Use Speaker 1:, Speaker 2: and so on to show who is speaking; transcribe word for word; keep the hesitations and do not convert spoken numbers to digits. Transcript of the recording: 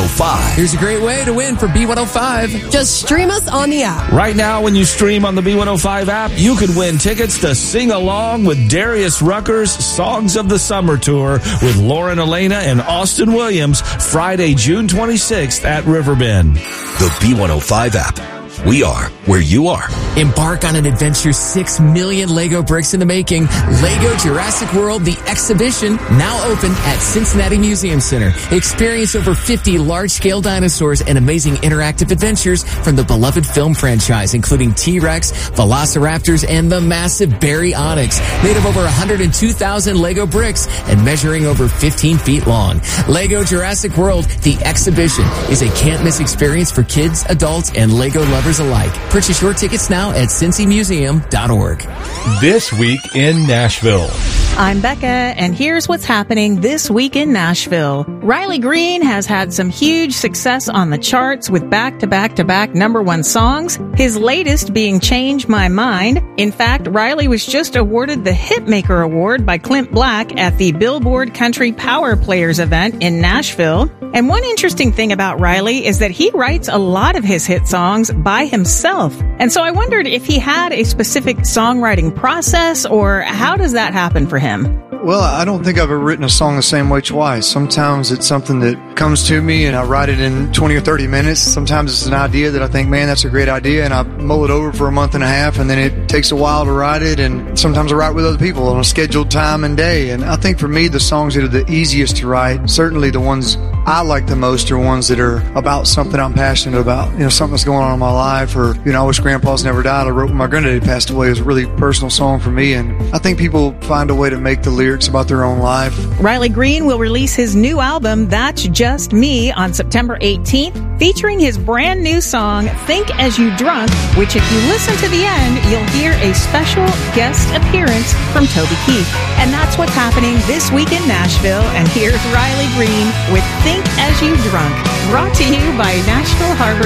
Speaker 1: five.
Speaker 2: Here's a great way to win for B one oh five.
Speaker 3: Just stream us on the app.
Speaker 4: Right now, when you stream on the B one oh five app, you could win tickets to sing along with Darius Rucker's Songs of the Summer Tour with Lauren Elena and Austin Williams Friday, June twenty-sixth at Riverbend.
Speaker 1: The B one oh five app. We are where you are.
Speaker 2: Embark on an adventure six million Lego bricks in the making. Lego Jurassic World, the exhibition, now open at Cincinnati Museum Center. Experience over fifty large-scale dinosaurs and amazing interactive adventures from the beloved film franchise, including T-Rex, Velociraptors, and the massive Baryonyx, made of over one hundred two thousand Lego bricks and measuring over fifteen feet long. Lego Jurassic World, the exhibition, is a can't-miss experience for kids, adults, and Lego lovers alike. Purchase your tickets now at cincy museum dot org.
Speaker 5: This week in Nashville.
Speaker 6: I'm Becca, and here's what's happening this week in Nashville. Riley Green has had some huge success on the charts with back-to-back-to-back number one songs, his latest being Change My Mind. In fact, Riley was just awarded the Hitmaker Award by Clint Black at the Billboard Country Power Players event in Nashville. And one interesting thing about Riley is that he writes a lot of his hit songs by himself. And so I wondered if he had a specific songwriting process, or how does that happen for him?
Speaker 7: Well, I don't think I've ever written a song the same way twice. Sometimes it's something that comes to me and I write it in twenty or thirty minutes. Sometimes it's an idea that I think, man, that's a great idea, and I mull it over for a month and a half, and then it takes a while to write it, and sometimes I write with other people on a scheduled time and day. And I think for me, the songs that are the easiest to write, certainly the ones I like the most, are ones that are about something I'm passionate about. You know, something that's going on in my life, or, you know, I Wish Grandpa's Never Died. I wrote when my granddaddy passed away. It was a really personal song for me, and I think people find a way to make the lyrics about their own life.
Speaker 6: Riley Green will release his new album, That's Just Me, on September eighteenth, featuring his brand new song, Think As You Drunk, which if you listen to the end, you'll hear a special guest appearance from Toby Keith. And that's what's happening this week in Nashville. And here's Riley Green with Think As You Drunk, brought to you by Nashville Harbor